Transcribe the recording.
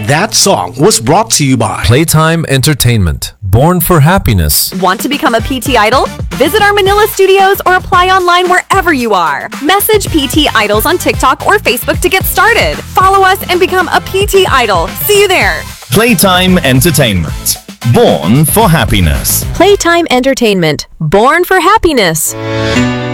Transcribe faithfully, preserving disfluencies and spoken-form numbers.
That song was brought to you by Playtime Entertainment. Born for happiness. Want to become a P T Idol? Visit our Manila studios or apply online wherever you are. Message P T Idols on TikTok or Facebook to get started. Follow us and become a P T Idol. See you there. Playtime Entertainment. Born for happiness. Playtime Entertainment. Born for happiness.